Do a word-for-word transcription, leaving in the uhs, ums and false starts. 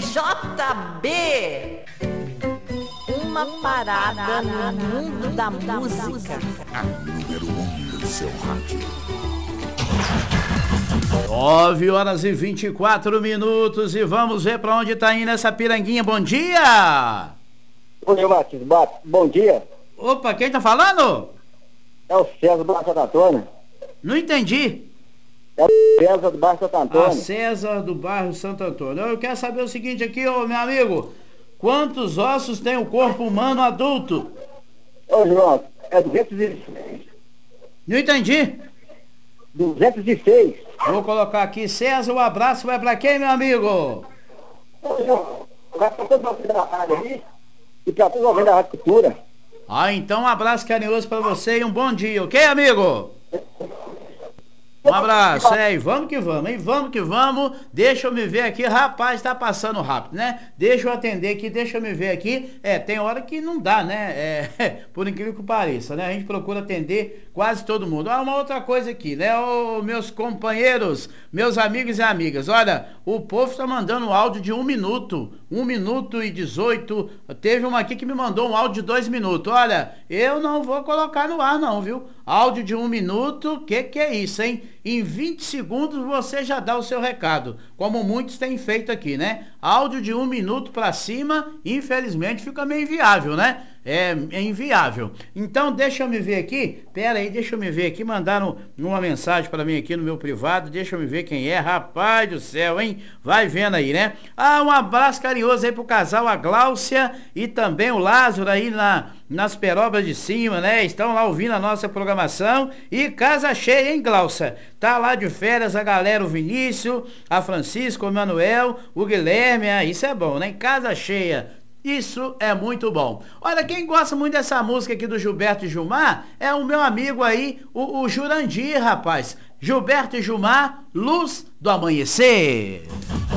J B. Uma parada no mundo da música. A número um do seu rádio. nove horas e vinte e quatro minutos e vamos ver pra onde tá indo essa piranguinha. Bom dia! Bom dia, Martins. Bom dia. Opa, quem tá falando? É o César do Bairro Santo Antônio. Não entendi. É o César do Bairro Santo Antônio. Ah, César do Bairro Santo Antônio. Eu quero saber o seguinte aqui, ô meu amigo. Quantos ossos tem o corpo humano adulto? Ô, João, é duzentos e seis. Não entendi. duzentos e seis. Vou colocar aqui, César, o abraço vai pra quem, meu amigo? Ô, João, vai pra todo mundo da rádio aí e pra todo mundo da Rádio Cultura. Ah, então um abraço carinhoso pra você e um bom dia, ok, amigo? Um abraço, é, e vamos que vamos, hein? Vamos que vamos. Deixa eu me ver aqui, rapaz, tá passando rápido, né? Deixa eu atender aqui, deixa eu me ver aqui. É, tem hora que não dá, né? É, por incrível que pareça, né? A gente procura atender quase todo mundo. Ah, uma outra coisa aqui, né? Ô, meus companheiros, meus amigos e amigas, olha, o povo tá mandando um áudio de um minuto, um minuto e dezoito. Teve uma aqui que me mandou um áudio de dois minutos. Olha, eu não vou colocar no ar não, viu? Áudio de um minuto, que que é isso, hein? Em vinte segundos você já dá o seu recado, como muitos têm feito aqui, né? Áudio de um minuto pra cima, infelizmente fica meio inviável, né? É, é inviável. Então deixa eu me ver aqui, pera aí, deixa eu me ver aqui, mandaram uma mensagem pra mim aqui no meu privado, deixa eu me ver quem é, rapaz do céu, hein? Vai vendo aí, né? Ah, um abraço carinhoso aí pro casal, a Gláucia e também o Lázaro aí na, nas perobras de cima, né? Estão lá ouvindo a nossa programação e casa cheia, hein, Gláucia? Tá lá de férias a galera, o Vinícius, a Francisco, o Manuel, o Guilherme, ah, isso é bom, né? Casa cheia. Isso é muito bom. Olha, quem gosta muito dessa música aqui do Gilberto e Gilmar é o meu amigo aí, o, o Jurandir, rapaz. Gilberto e Gilmar, Luz do Amanhecer.